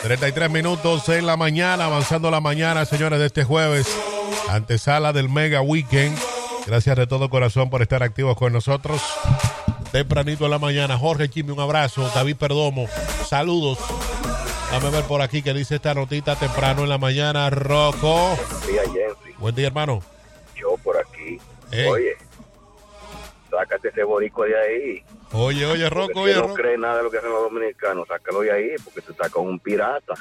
33 minutos en la mañana, avanzando la mañana, señores, de este jueves, antesala del Mega Weekend. Gracias de todo corazón por estar activos con nosotros. Tempranito en la mañana. Jorge Chimi, un abrazo. David Perdomo, saludos. Dame ver por aquí que dice esta notita temprano en la mañana. Rocco. Buen día, Jeffrey. Buen día, hermano. Yo por aquí. Hey. Oye, sácate ese boricua de ahí. Oye, Rocco. Porque si no cree nada de lo que hacen los dominicanos, sácalo de ahí, porque tú estás con un pirata.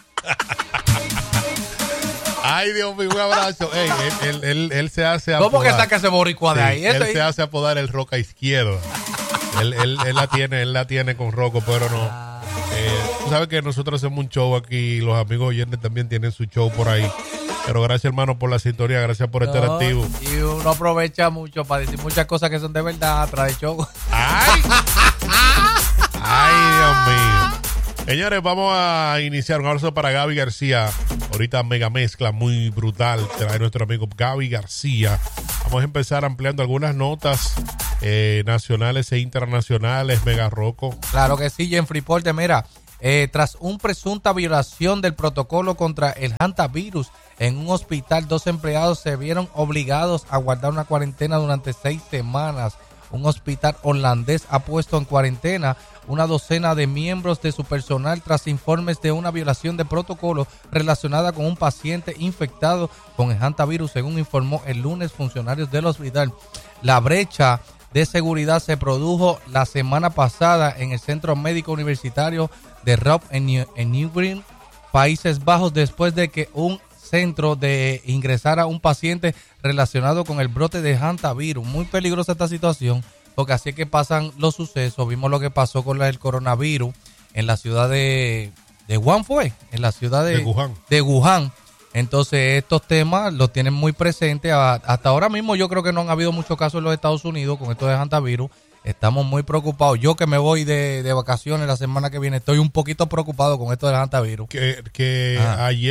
Ay, Dios mío, un abrazo. Ey, él se hace apodar. ¿Cómo que saca ese boricua de ahí? Él se hace apodar el Roca izquierdo. él la tiene con Rocco, pero no. Tú sabes que nosotros hacemos un show aquí, los amigos oyentes también tienen su show por ahí. Pero gracias, hermano, por la sintonía, gracias por estar activo. Y uno aprovecha mucho para decir muchas cosas que son de verdad atrás del show. ¡Ay! ¡Ay, Dios mío! Señores, vamos a iniciar. Un abrazo para Gaby García. Ahorita mega mezcla muy brutal trae nuestro amigo Gaby García. Vamos a empezar ampliando algunas notas nacionales e internacionales. Mega Rocco. Claro que sí, Jeffrey Porte. Mira, tras una presunta violación del protocolo contra el hantavirus en un hospital, 2 empleados se vieron obligados a guardar una cuarentena durante 6 semanas. Un hospital holandés ha puesto en cuarentena una docena de miembros de su personal tras informes de una violación de protocolo relacionada con un paciente infectado con el hantavirus, según informó el lunes funcionarios del hospital. La brecha de seguridad se produjo la semana pasada en el Centro Médico Universitario de Rob en Nieuwegein, Países Bajos, después de que un centro de ingresara un paciente relacionado con el brote de hantavirus. Muy peligrosa esta situación, porque así es que pasan los sucesos. Vimos lo que pasó con el coronavirus en la ciudad de Wuhan, en la ciudad de Wuhan. Entonces estos temas los tienen muy presentes. Hasta ahora mismo yo creo que no han habido muchos casos en los Estados Unidos con esto de hantavirus. Estamos muy preocupados. Yo que me voy de vacaciones la semana que viene, estoy un poquito preocupado con esto del hantavirus. Que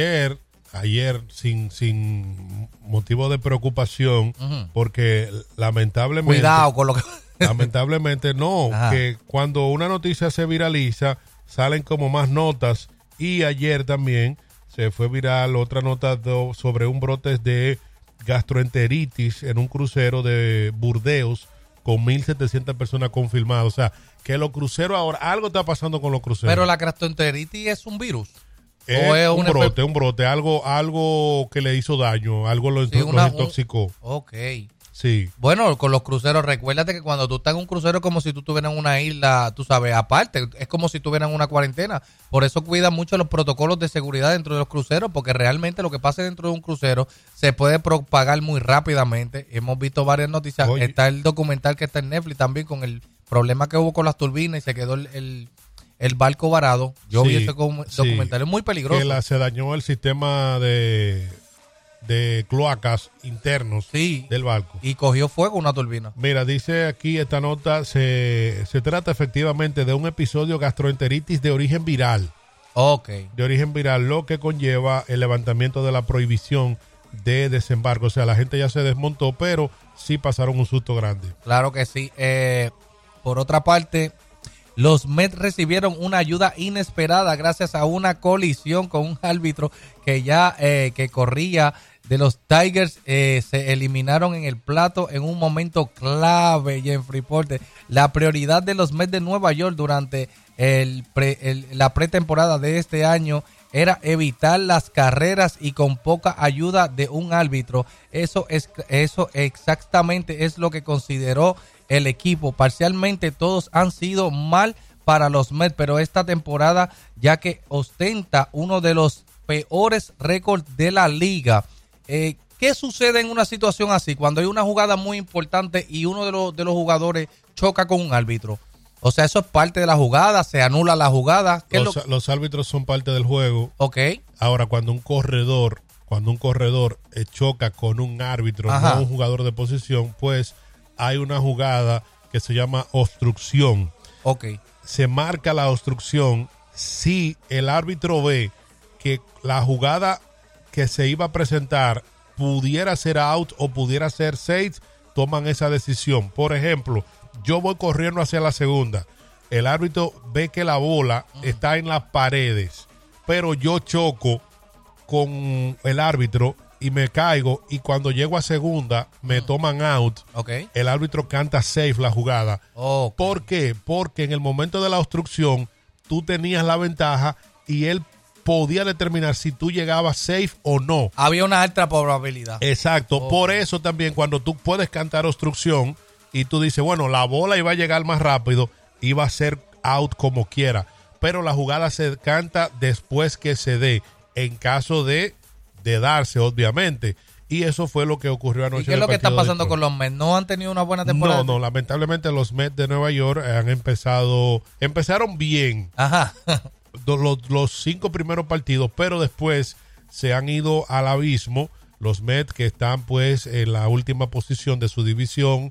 ayer sin motivo de preocupación, porque lamentablemente... Cuidado con lo que... Lamentablemente no, que cuando una noticia se viraliza, salen como más notas, y ayer también se fue viral otra nota sobre un brote de gastroenteritis en un crucero de Burdeos con 1,700 personas confirmadas. O sea, que los cruceros ahora, algo está pasando con los cruceros. Pero la gastroenteritis es un virus. Es un brote, algo que le hizo daño, algo lo intoxicó. Ok. Sí. Bueno, con los cruceros, recuérdate que cuando tú estás en un crucero es como si tú estuvieras en una isla, tú sabes, aparte, es como si estuvieras en una cuarentena. Por eso cuidan mucho los protocolos de seguridad dentro de los cruceros, porque realmente lo que pasa dentro de un crucero se puede propagar muy rápidamente. Hemos visto varias noticias. Oye. Está el documental que está en Netflix también con el problema que hubo con las turbinas y se quedó el barco varado. Yo vi ese documental, es muy peligroso. Que se dañó el sistema de cloacas internos del barco. Y cogió fuego una turbina. Mira, dice aquí esta nota, se trata efectivamente de un episodio gastroenteritis de origen viral. Ok. De origen viral, lo que conlleva el levantamiento de la prohibición de desembarco. O sea, la gente ya se desmontó, pero sí pasaron un susto grande. Claro que sí. Por otra parte, los Mets recibieron una ayuda inesperada gracias a una colisión con un árbitro que corría de los Tigers. Se eliminaron en el plato en un momento clave, Jeffrey Porte. La prioridad de los Mets de Nueva York durante la pretemporada de este año era evitar las carreras y con poca ayuda de un árbitro. Eso exactamente es lo que consideró el equipo. Parcialmente todos han sido mal para los Mets, pero esta temporada, ya que ostenta uno de los peores récords de la liga. ¿Qué sucede en una situación así? Cuando hay una jugada muy importante y uno de los jugadores choca con un árbitro. O sea, eso es parte de la jugada, se anula la jugada. Los árbitros son parte del juego. Ok. Ahora, cuando un corredor choca con un árbitro, no un jugador de posición, pues hay una jugada que se llama obstrucción. Ok. Se marca la obstrucción si el árbitro ve que la jugada que se iba a presentar pudiera ser out o pudiera ser safe, toman esa decisión. Por ejemplo, yo voy corriendo hacia la segunda. El árbitro ve que la bola está en las paredes. pero yo choco con el árbitro y me caigo, y cuando llego a segunda me toman out. Okay. El árbitro canta safe la jugada. Okay. ¿Por qué? Porque en el momento de la obstrucción tú tenías la ventaja y él podía determinar si tú llegabas safe o no. Había una alta probabilidad. Exacto. Okay. Por eso también cuando tú puedes cantar obstrucción y tú dices, bueno, la bola iba a llegar más rápido, iba a ser out como quiera, pero la jugada se canta después que se dé, en caso de darse, obviamente. Y eso fue lo que ocurrió anoche. ¿Y qué es lo que está pasando con los Mets? ¿No han tenido una buena temporada? No, lamentablemente los Mets de Nueva York empezaron bien. Ajá. Los 5 primeros partidos, pero después se han ido al abismo. Los Mets, que están pues en la última posición de su división,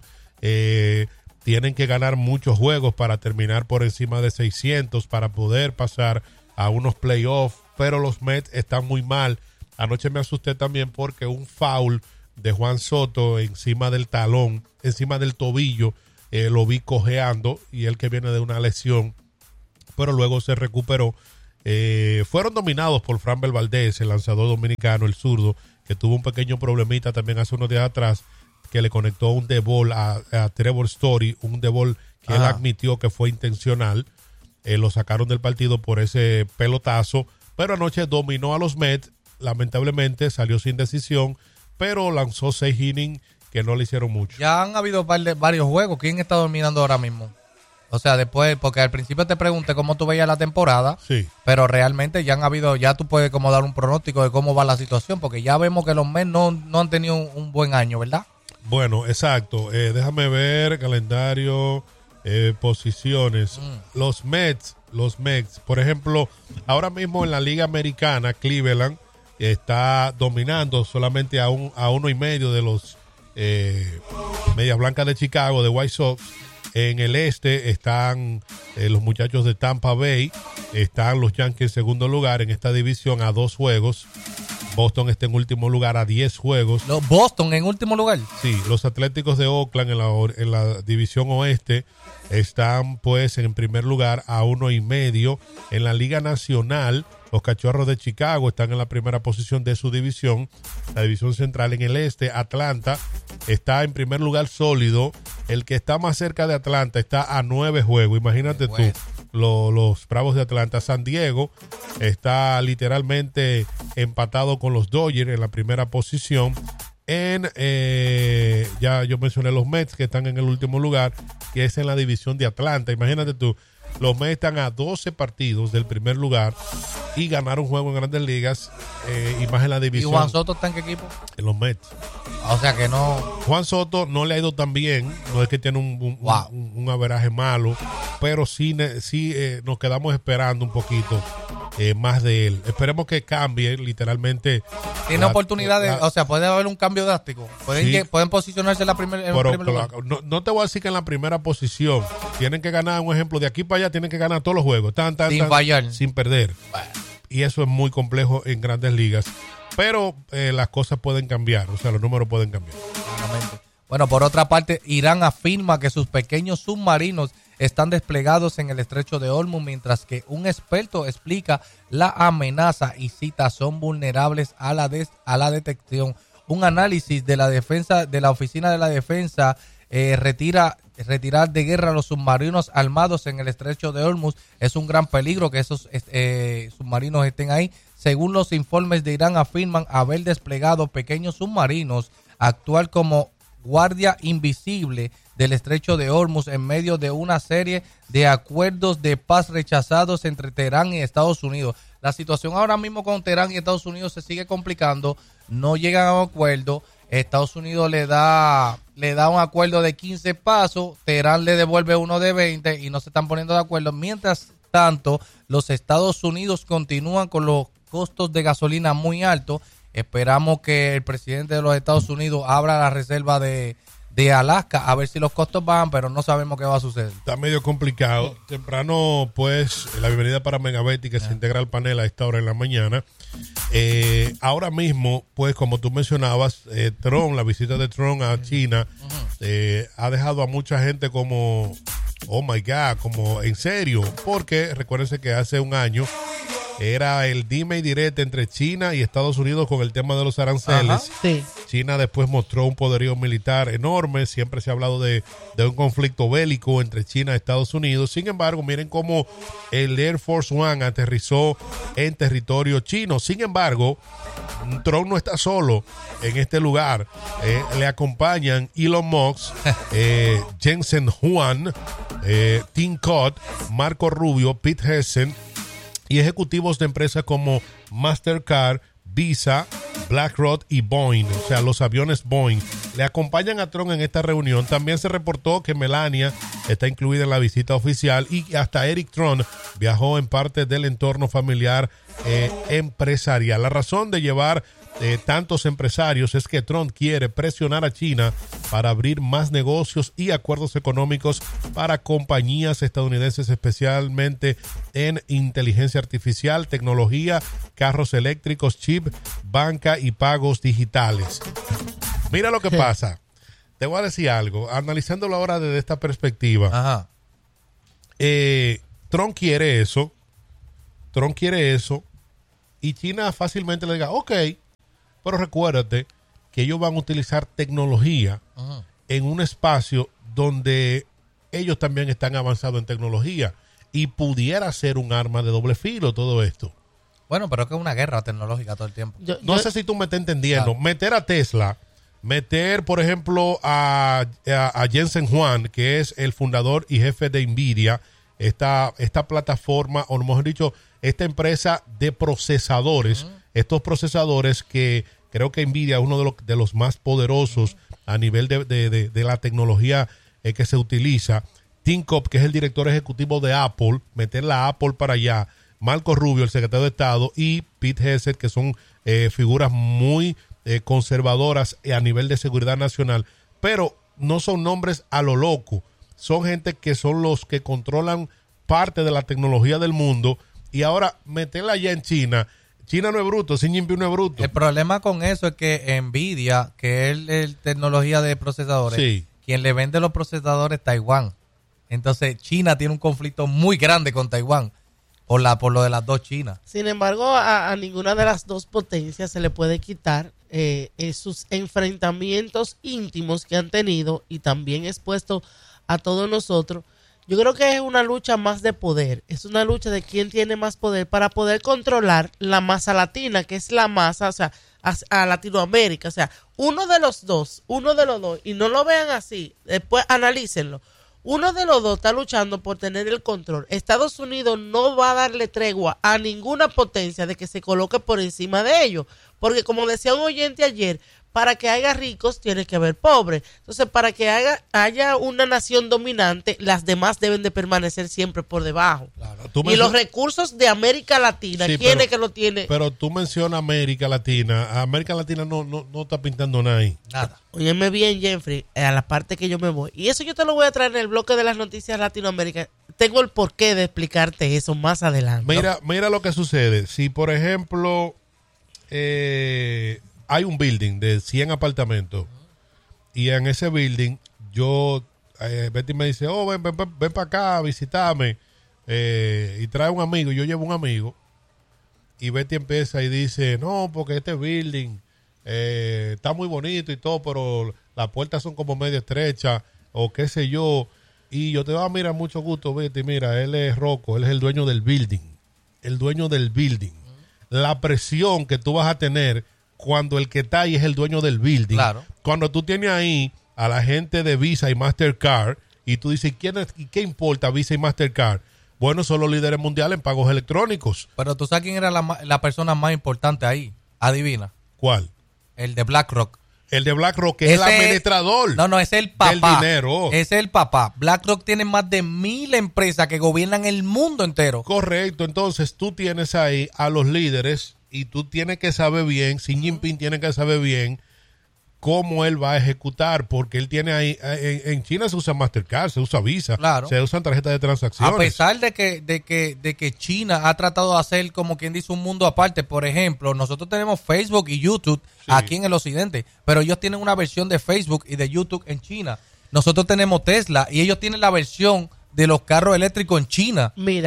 tienen que ganar muchos juegos para terminar por encima de 600 para poder pasar a unos playoffs, pero los Mets están muy mal. Anoche me asusté también porque un foul de Juan Soto encima del talón, encima del tobillo, lo vi cojeando, y él que viene de una lesión, pero luego se recuperó. Fueron dominados por Framber Valdez, el lanzador dominicano, el zurdo, que tuvo un pequeño problemita también hace unos días atrás, que le conectó un de-ball a Trevor Story, un de-ball que él admitió que fue intencional. Lo sacaron del partido por ese pelotazo, pero anoche dominó a los Mets. Lamentablemente salió sin decisión, pero lanzó 6 innings que no le hicieron mucho. Ya han habido varios juegos. ¿Quién está dominando ahora mismo? O sea, después, porque al principio te pregunté cómo tú veías la temporada, sí, pero realmente ya tú puedes como dar un pronóstico de cómo va la situación, porque ya vemos que los Mets no han tenido un buen año, ¿verdad? Bueno, exacto. Déjame ver calendario, posiciones. Los Mets, por ejemplo, ahora mismo en la Liga Americana, Cleveland está dominando solamente a 1.5 de los Medias Blancas de Chicago, de White Sox. En el este están los muchachos de Tampa Bay, están los Yankees en segundo lugar en esta división a 2 juegos. Boston está en último lugar a 10 juegos. ¿Boston en último lugar? Sí, los Atléticos de Oakland en la división oeste están pues en primer lugar a 1.5. En la Liga Nacional, los Cachorros de Chicago están en la primera posición de su división. La división central en el este, Atlanta está en primer lugar sólido. El que está más cerca de Atlanta está a 9 juegos. Imagínate tú, los Bravos de Atlanta. San Diego está literalmente empatado con los Dodgers en la primera posición. Ya yo mencioné los Mets, que están en el último lugar, que es en la división de Atlanta. Imagínate tú, los Mets están a 12 partidos del primer lugar y ganaron un juego en Grandes Ligas, y más en la división. ¿Y Juan Soto está en qué equipo? En los Mets. O sea que no. Juan Soto no le ha ido tan bien, no es que tiene un averaje malo, pero sí nos quedamos esperando un poquito más de él. Esperemos que cambie literalmente. Tiene oportunidades, o sea, puede haber un cambio drástico. Pueden posicionarse en primer lugar. No te voy a decir que en la primera posición. Tienen que ganar, un ejemplo, de aquí para allá tienen que ganar todos los juegos. Sin fallar. Sin perder. Bueno. Y eso es muy complejo en Grandes Ligas. Pero las cosas pueden cambiar, o sea, los números pueden cambiar. Bueno, por otra parte, Irán afirma que sus pequeños submarinos están desplegados en el estrecho de Hormuz, mientras que un experto explica la amenaza y cita son vulnerables a la detección. Un análisis de la Oficina de la Defensa retirar de guerra a los submarinos armados en el estrecho de Hormuz es un gran peligro que esos submarinos estén ahí. Según los informes de Irán, afirman haber desplegado pequeños submarinos, actuar como guardia invisible del estrecho de Hormuz en medio de una serie de acuerdos de paz rechazados entre Teherán y Estados Unidos. La situación ahora mismo con Teherán y Estados Unidos se sigue complicando, no llegan a un acuerdo. Estados Unidos le da un acuerdo de 15 pasos, Teherán le devuelve uno de 20 y no se están poniendo de acuerdo. Mientras tanto, los Estados Unidos continúan con los costos de gasolina muy altos. Esperamos que el presidente de los Estados Unidos abra la reserva de Alaska a ver si los costos bajan, pero no sabemos qué va a suceder. Está medio complicado. Temprano, pues, la bienvenida para Megabetty, que se integra al panel a esta hora en la mañana. Ahora mismo, pues, como tú mencionabas, Trump, la visita de Trump a China, ha dejado a mucha gente como, oh my God, como en serio, porque recuérdense que hace un año era el dime y direte entre China y Estados Unidos con el tema de los aranceles. Sí. China después mostró un poderío militar enorme. Siempre se ha hablado de un conflicto bélico entre China y Estados Unidos. Sin embargo, miren cómo el Air Force One aterrizó en territorio chino. Sin embargo, Trump no está solo en este lugar. Le acompañan Elon Musk, Jensen Huang, Tim Cook, Marco Rubio, Pete Hessen y ejecutivos de empresas como Mastercard, Visa, BlackRock y Boeing, o sea, los aviones Boeing. Le acompañan a Trump en esta reunión. También se reportó que Melania está incluida en la visita oficial y hasta Eric Trump viajó en parte del entorno familiar empresarial. La razón de llevar tantos empresarios es que Trump quiere presionar a China para abrir más negocios y acuerdos económicos para compañías estadounidenses, especialmente en inteligencia artificial, tecnología, carros eléctricos, chip, banca y pagos digitales. Mira lo que pasa. Te voy a decir algo. Analizándolo ahora desde esta perspectiva. Ajá. Trump quiere eso. Y China fácilmente le diga, ok. Pero recuérdate que ellos van a utilizar tecnología en un espacio donde ellos también están avanzados en tecnología y pudiera ser un arma de doble filo todo esto. Bueno, pero es que es una guerra tecnológica todo el tiempo. No sé si tú me estás entendiendo. Claro. Meter a Tesla, meter, por ejemplo, a Jensen Huang, que es el fundador y jefe de NVIDIA, esta plataforma, o mejor dicho, esta empresa de procesadores, estos procesadores que creo que NVIDIA es uno de los más poderosos a nivel de la tecnología que se utiliza. Tim Cook, que es el director ejecutivo de Apple, meter la Apple para allá. Marco Rubio, el secretario de Estado, y Pete Hessen, que son figuras muy conservadoras a nivel de seguridad nacional. Pero no son nombres a lo loco. Son gente que son los que controlan parte de la tecnología del mundo. Y ahora meterla allá en China. China no es bruto, Xi Jinping no es bruto. El problema con eso es que NVIDIA, que es tecnología de procesadores, sí, quien le vende los procesadores es Taiwán. Entonces China tiene un conflicto muy grande con Taiwán por lo de las dos Chinas. Sin embargo, a ninguna de las dos potencias se le puede quitar sus enfrentamientos íntimos que han tenido y también expuesto a todos nosotros. Yo creo que es una lucha más de poder, es una lucha de quién tiene más poder para poder controlar la masa latina, que es la masa, o sea, a Latinoamérica. O sea, uno de los dos, y no lo vean así, después analícenlo. Uno de los dos está luchando por tener el control. Estados Unidos no va a darle tregua a ninguna potencia de que se coloque por encima de ellos, porque como decía un oyente ayer, para que haya ricos tiene que haber pobres. Entonces, para que haya una nación dominante, las demás deben de permanecer siempre por debajo. Claro, y los recursos de América Latina, sí, ¿quién es que lo tiene? Pero tú mencionas América Latina. América Latina no está pintando nada ahí. Nada. Óyeme bien, Jeffrey, a la parte que yo me voy. Y eso yo te lo voy a traer en el bloque de las noticias Latinoamérica. Tengo el porqué de explicarte eso más adelante. Mira lo que sucede. Si, por ejemplo, hay un building de 100 apartamentos y en ese building Betty me dice, ven para acá, visítame, y trae un amigo, yo llevo un amigo, y Betty empieza y dice, no, porque este building está muy bonito y todo, pero las puertas son como medio estrechas, o qué sé yo, y yo te voy a mirar, mucho gusto, Betty, mira, él es Rocco, él es el dueño del building, la presión que tú vas a tener cuando el que está ahí es el dueño del building. Claro. Cuando tú tienes ahí a la gente de Visa y Mastercard y tú dices, ¿qué importa Visa y Mastercard? Bueno, son los líderes mundiales en pagos electrónicos. Pero tú sabes quién era la persona más importante ahí. Adivina. ¿Cuál? El de BlackRock. El de BlackRock, que es el administrador. No, es el papá. Del dinero. Es el papá. BlackRock tiene más de 1,000 empresas que gobiernan el mundo entero. Correcto. Entonces tú tienes ahí a los líderes y tú tienes que saber bien, Xi Jinping tiene que saber bien cómo él va a ejecutar, porque él tiene ahí, en China se usa Mastercard, se usa Visa, claro, se usan tarjetas de transacciones. A pesar de que China ha tratado de hacer, como quien dice, un mundo aparte. Por ejemplo, nosotros tenemos Facebook y YouTube aquí en el occidente, pero ellos tienen una versión de Facebook y de YouTube en China. Nosotros tenemos Tesla y ellos tienen la versión de los carros eléctricos en China. Mira,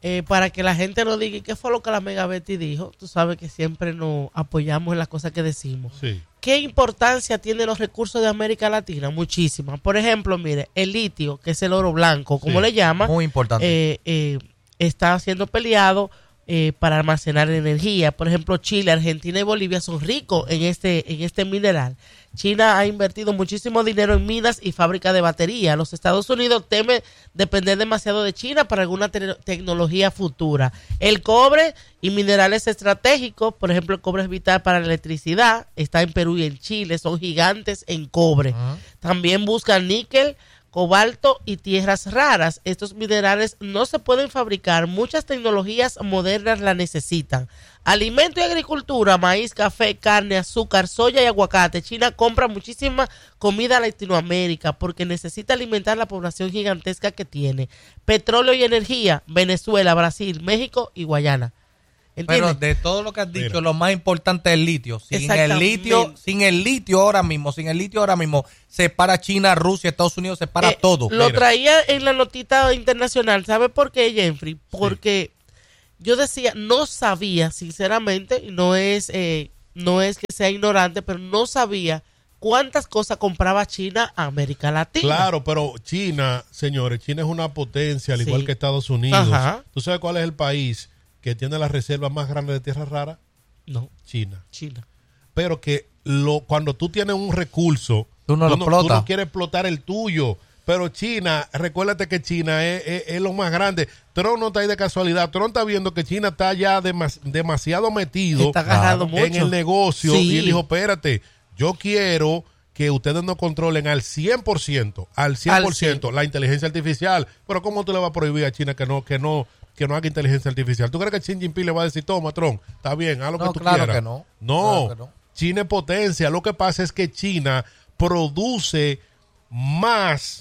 para que la gente no diga qué fue lo que la Mega Betty dijo. Tú sabes que siempre nos apoyamos en las cosas que decimos. Sí. ¿Qué importancia tienen los recursos de América Latina? Muchísima. Por ejemplo, mire, el litio, que es el oro blanco, como le llaman, muy importante. Está siendo peleado para almacenar energía. Por ejemplo, Chile, Argentina y Bolivia son ricos en este mineral. China ha invertido muchísimo dinero en minas y fábricas de batería. Los Estados Unidos temen depender demasiado de China para alguna tecnología futura. El cobre y minerales estratégicos, por ejemplo, el cobre es vital para la electricidad, está en Perú y en Chile, son gigantes en cobre. También buscan níquel, cobalto y tierras raras. Estos minerales no se pueden fabricar, muchas tecnologías modernas la necesitan. Alimento y agricultura, maíz, café, carne, azúcar, soya y aguacate. China compra muchísima comida a Latinoamérica porque necesita alimentar la población gigantesca que tiene. Petróleo y energía, Venezuela, Brasil, México y Guayana. Pero de todo lo que has dicho, lo más importante es el litio. Sin el litio ahora mismo, se para China, Rusia, Estados Unidos, se para todo. Lo traía en la notita internacional. ¿Sabe por qué, Jeffrey? Porque yo decía, no sabía, sinceramente, no es que sea ignorante, pero no sabía cuántas cosas compraba China a América Latina. Claro, pero China, señores, China es una potencia, al igual que Estados Unidos. Ajá. ¿Tú sabes cuál es el país que tiene las reservas más grandes de tierras raras? No. China. China. Pero que cuando tú tienes un recurso, tú no quieres explotar el tuyo. Pero China, recuérdate que China es lo más grande. Trump no está ahí de casualidad. Trump está viendo que China está ya demasiado metido en el negocio. Sí. Y él dijo, espérate, yo quiero que ustedes no controlen al 100% la inteligencia artificial. Pero ¿cómo tú le vas a prohibir a China que no haga inteligencia artificial? ¿Tú crees que Xi Jinping le va a decir, toma, Trump, está bien, haz lo que tú quieras? Que no. No, claro que no. China es potencia. Lo que pasa es que China produce más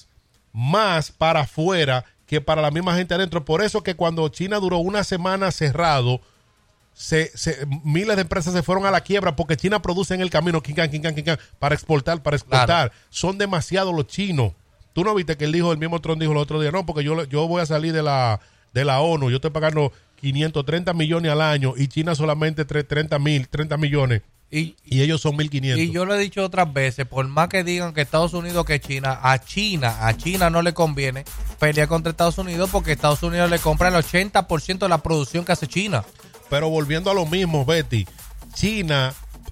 para afuera que para la misma gente adentro. Por eso que cuando China duró una semana cerrado, miles de empresas se fueron a la quiebra porque China produce en el camino para exportar. Claro. Son demasiados los chinos. Tú no viste que el mismo Trump dijo el otro día, no, porque yo voy a salir de la ONU, yo estoy pagando 530 millones al año y China solamente 30 millones. Y ellos son 1.500. Y yo lo he dicho otras veces, por más que digan que Estados Unidos, que China, a China no le conviene pelear contra Estados Unidos porque Estados Unidos le compra el 80% de la producción que hace China. Pero volviendo a lo mismo, Betty, China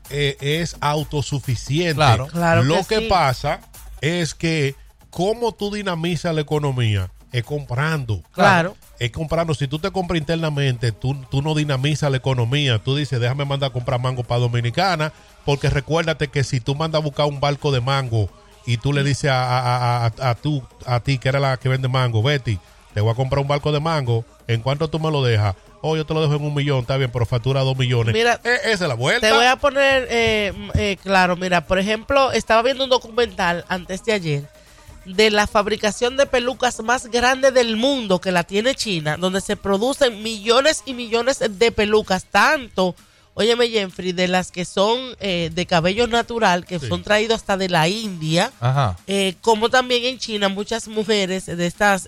es autosuficiente. Claro lo que sí. pasa es que cómo tú dinamizas la economía es comprando. Claro. Es comprando. Si tú te compras internamente, tú no dinamizas la economía. Tú dices, déjame mandar a comprar mango para Dominicana, porque recuérdate que si tú mandas a buscar un barco de mango y tú le dices a ti, que era la que vende mango, Betty, te voy a comprar un barco de mango, ¿en cuánto tú me lo dejas? Yo te lo dejo en 1 millón, está bien, pero factura 2 millones. Mira, esa es la vuelta. Te voy a poner claro, mira, por ejemplo, estaba viendo un documental antes de ayer de la fabricación de pelucas más grande del mundo, que la tiene China, donde se producen millones y millones de pelucas, tanto, óyeme, Jeffrey, de las que son de cabello natural, que son traídos hasta de la India, como también en China muchas mujeres de estas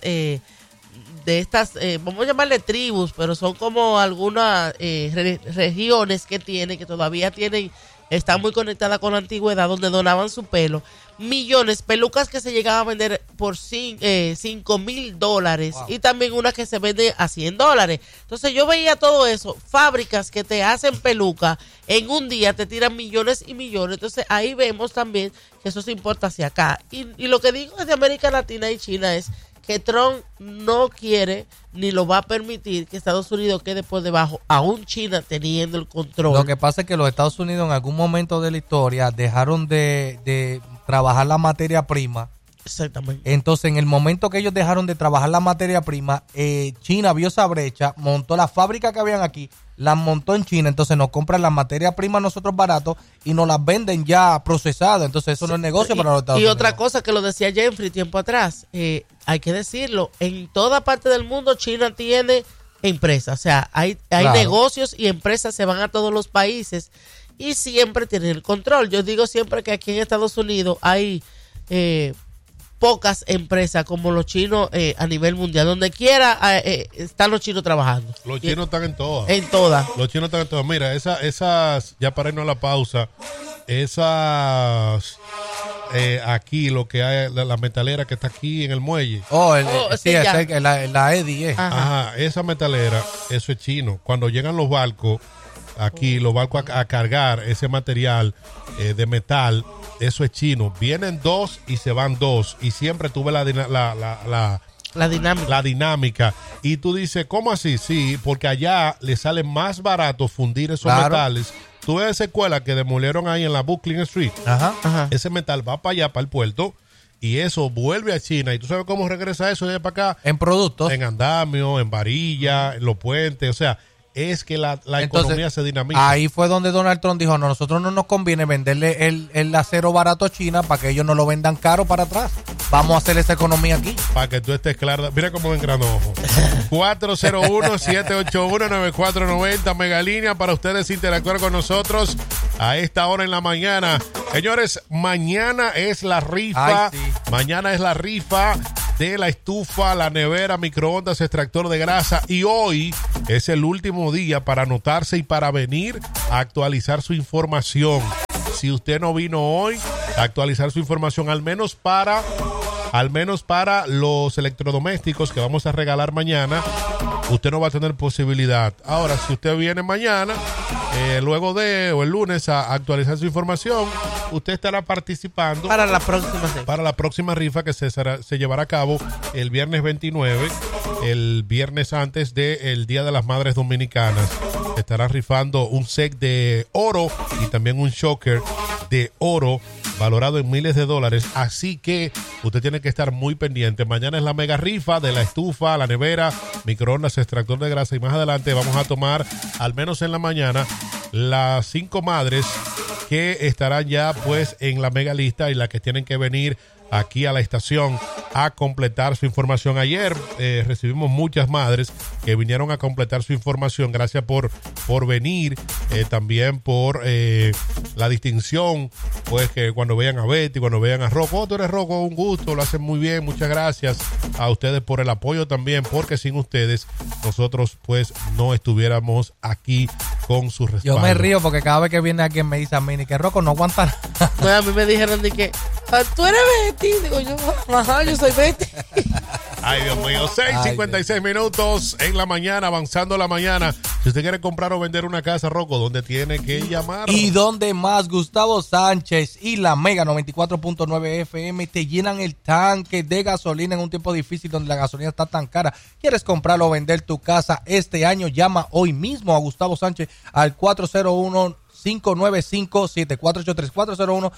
vamos a llamarle tribus, pero son como algunas regiones que todavía están muy conectadas con la antigüedad, donde donaban su pelo. Millones, pelucas que se llegaban a vender por $5,000. Wow. Y también una que se vende a $100. Entonces yo veía todo eso, fábricas que te hacen peluca, en un día te tiran millones y millones. Entonces ahí vemos también que eso se importa hacia acá. Y lo que digo desde América Latina y China es que Trump no quiere ni lo va a permitir que Estados Unidos quede por debajo, aún China teniendo el control. Lo que pasa es que los Estados Unidos en algún momento de la historia dejaron de trabajar la materia prima. Exactamente. Entonces, en el momento que ellos dejaron de trabajar la materia prima, China vio esa brecha, montó la fábrica que habían aquí, las montó en China, entonces nos compran la materia prima nosotros barato y nos las venden ya procesadas. Entonces, eso no es negocio para los Estados Unidos. Y otra cosa que lo decía Jeffrey tiempo atrás, hay que decirlo, en toda parte del mundo China tiene empresas, o sea, hay negocios y empresas, se van a todos los países y siempre tienen el control. Yo digo siempre que aquí en Estados Unidos hay pocas empresas como los chinos a nivel mundial. Donde quiera están los chinos trabajando. Los chinos están en todas. En todas. Los chinos están en todas. Mira, esas, ya para irnos a la pausa, esas aquí, lo que hay, la metalera que está aquí en el muelle. Sí, la Eddie. Ajá, esa metalera, eso es chino. Cuando llegan los barcos, aquí, los barcos a cargar ese material de metal, eso es chino. Vienen 2 y se van 2. Y siempre tuve la dinámica. Y tú dices, ¿cómo así? Sí, porque allá le sale más barato fundir esos metales. Tú ves esa escuela que demolieron ahí en la Brooklyn Street. Ajá. Ese metal va para allá, para el puerto, y eso vuelve a China. ¿Y tú sabes cómo regresa eso de para acá? En productos. En andamio, en varilla, en los puentes. O sea, es que la economía se dinamiza. Ahí fue donde Donald Trump dijo, no, nosotros no nos conviene venderle el acero barato a China para que ellos no lo vendan caro para atrás. Vamos a hacer esa economía aquí. Para que tú estés claro. Mira cómo engranó. 401-781-9490, Megalínea, para ustedes interactuar con nosotros a esta hora en la mañana. Señores, mañana es la rifa. Ay, sí. Mañana es la rifa de la estufa, la nevera, microondas, extractor de grasa. Y hoy es el último día para anotarse y para venir a actualizar su información. Si usted no vino hoy a actualizar su información, al menos para los electrodomésticos que vamos a regalar mañana, usted no va a tener posibilidad. Ahora, si usted viene mañana, luego o el lunes a actualizar su información, usted estará participando para la próxima rifa que se llevará a cabo el viernes 29, el viernes antes del Día de las Madres Dominicanas. Estará rifando un set de oro y también un shocker de oro valorado en miles de dólares, así que usted tiene que estar muy pendiente. Mañana es la mega rifa de la estufa, la nevera, microondas, extractor de grasa, y más adelante vamos a tomar, al menos en la mañana, las 5 madres que estarán ya pues en la mega lista y las que tienen que venir aquí a la estación a completar su información. Ayer recibimos muchas madres que vinieron a completar su información. Gracias por venir, también por la distinción, pues que cuando vean a Betty, cuando vean a Rocco, tú eres Rocco, un gusto, lo hacen muy bien. Muchas gracias a ustedes por el apoyo también, porque sin ustedes nosotros pues no estuviéramos aquí con su respaldo. Yo me río porque cada vez que viene alguien me dice a mí, ni que Rocco no aguanta nada. No, a mí me dijeron de que tú eres Betty. Digo yo, ajá, yo soy Betty. Ay, Dios mío, 6:56 minutos en la mañana, avanzando la mañana. Si usted quiere comprar o vender una casa, Rocco, ¿dónde tiene que llamar? ¿Y dónde más? Gustavo Sánchez y la Mega 94.9 FM te llenan el tanque de gasolina en un tiempo difícil donde la gasolina está tan cara. ¿Quieres comprar o vender tu casa este año? Llama hoy mismo a Gustavo Sánchez al 401-595-7483,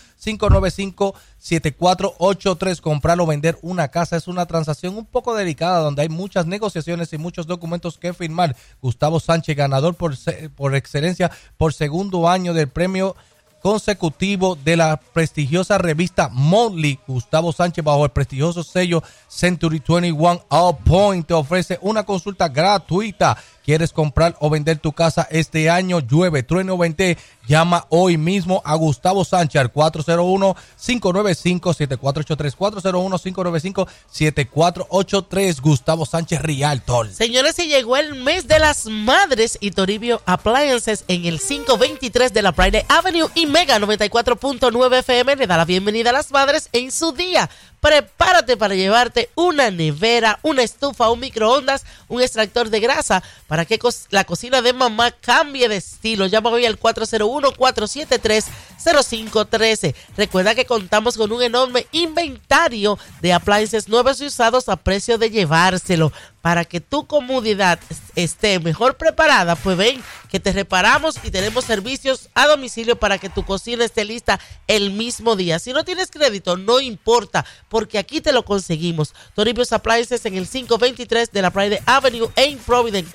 401-595-7483. Comprar o vender una casa es una transacción un poco delicada donde hay muchas negociaciones y muchos documentos que firmar. Gustavo Sánchez, ganador por excelencia por segundo año del premio consecutivo de la prestigiosa revista Monthly. Gustavo Sánchez, bajo el prestigioso sello Century 21 All Point, te ofrece una consulta gratuita. ¿Quieres comprar o vender tu casa este año? Llueve, truene o vente. Llama hoy mismo a Gustavo Sánchez al 401-595-7483, 401-595-7483. Gustavo Sánchez Realtor. Señores, se llegó el mes de las madres y Toribio Appliances en el 523 de la Pride Avenue y Mega 94.9 FM le da la bienvenida a las madres en su día. Prepárate para llevarte una nevera, una estufa, un microondas, un extractor de grasa para que la cocina de mamá cambie de estilo. Llama hoy al 401-473-0513. Recuerda que contamos con un enorme inventario de appliances nuevos y usados a precio de llevárselo. Para que tu comodidad esté mejor preparada, pues ven que te reparamos y tenemos servicios a domicilio para que tu cocina esté lista el mismo día. Si no tienes crédito, no importa, porque aquí te lo conseguimos. Toribio's Appliances en el 523 de la Pride Avenue en Providence,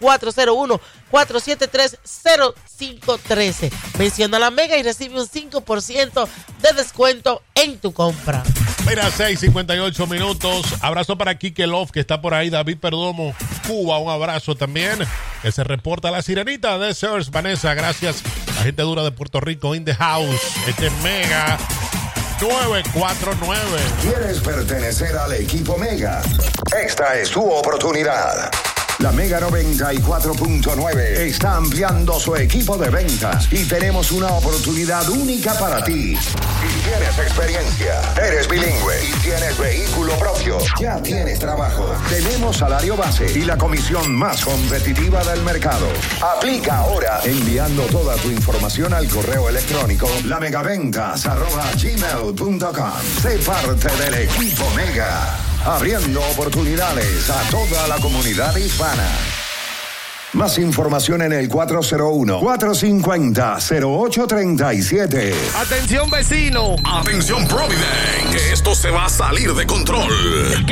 401-473-0513. Menciona la Mega y recibe un 5% de descuento en tu compra. Mira, 6:58 minutos. Abrazo para Kike Love, que está por ahí. David Perdomo, Cuba, un abrazo también. Que se reporta la sirenita de Sears. Vanessa, gracias. La gente dura de Puerto Rico in the house. Este Mega. 949. ¿Quieres pertenecer al equipo Mega? Esta es tu oportunidad. La Mega 94.9 está ampliando su equipo de ventas y tenemos una oportunidad única para ti. Si tienes experiencia, eres bilingüe y tienes vehículo propio, ya tienes trabajo, tenemos salario base y la comisión más competitiva del mercado. Aplica ahora enviando toda tu información al correo electrónico lamegaventas@gmail.com. Sé parte del equipo Mega, abriendo oportunidades a toda la comunidad hispana. Más información en el 401-450-0837. Atención vecino. Atención Providence, que esto se va a salir de control.